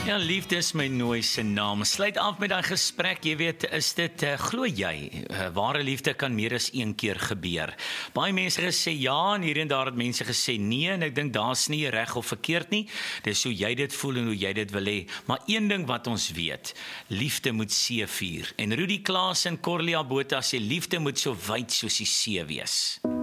Ja, liefde is my nooiste naam. Sluit af met daai gesprek, jy weet, is dit, glo jy, ware liefde kan meer as een keer gebeur. Baie mense gesê ja, en hier en daar het mense gesê nee, en ek dink daar's nie reg of verkeerd nie. Dis hoe jy dit voel en hoe jy dit wil hê. Maar een ding wat ons weet, liefde moet seevier. En Rudy Klaas en Corlia Botha sê liefde moet so wyd soos die see wees.